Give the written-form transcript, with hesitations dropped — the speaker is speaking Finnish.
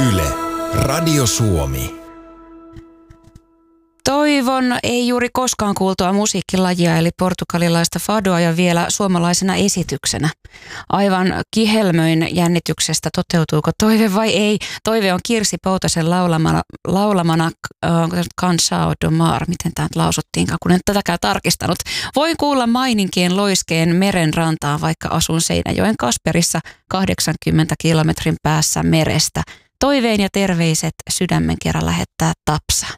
Yle, Radio Suomi. Toivon ei juuri koskaan kuultua musiikkilajia eli portugalilaista fadoa ja vielä suomalaisena esityksenä. Aivan kihelmöin jännityksestä, toteutuuko toive vai ei. Toive on Kirsi Poutasen laulamana Cansao do Mar, miten tämä nyt lausuttiinkaan, kun en tätäkään tarkistanut. Voin kuulla maininkien loiskeen meren rantaan, vaikka asun Seinäjoen Kasperissa 80 kilometrin päässä merestä. Toiveen ja terveiset sydämen kerran lähettää Tapsa.